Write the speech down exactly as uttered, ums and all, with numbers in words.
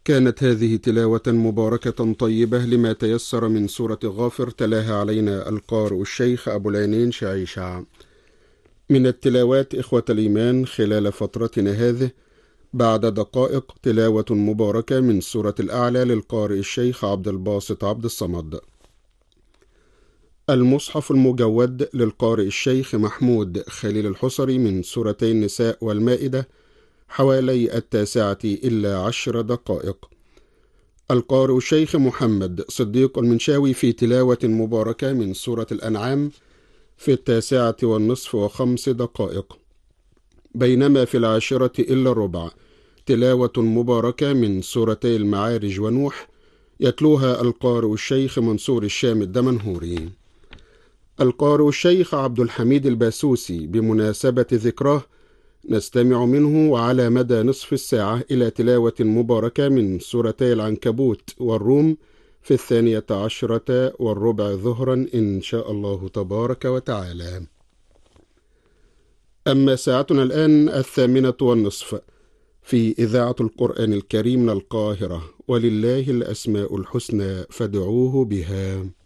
كانت هذه تلاوة مباركة طيبة لما تيسر من سورة غافر، تلاها علينا القارئ الشيخ أبو العينين شعيشع. من التلاوات إخوة الإيمان خلال فترتنا هذه بعد دقائق تلاوة مباركة من سورة الأعلى للقارئ الشيخ عبد الباسط عبد الصمد. المصحف المجود للقارئ الشيخ محمود خليل الحصري من سورتي النساء والمائدة حوالي التاسعة إلا عشر دقائق. القارئ الشيخ محمد صديق المنشاوي في تلاوة مباركة من سورة الأنعام في التاسعة والنصف وخمس دقائق. بينما في العاشرة إلا الربع تلاوة مباركة من سورتي المعارج ونوح يتلوها القارئ الشيخ منصور الشام الدمنهوري. القارئ الشيخ عبد الحميد الباسوسي بمناسبة ذكراه نستمع منه على مدى نصف الساعة إلى تلاوة مباركة من سورتي العنكبوت والروم في الثانية عشرة والربع ظهرا إن شاء الله تبارك وتعالى. أما ساعتنا الآن الثامنة والنصف في إذاعة القرآن الكريم من القاهرة، ولله الأسماء الحسنى فادعوه بها.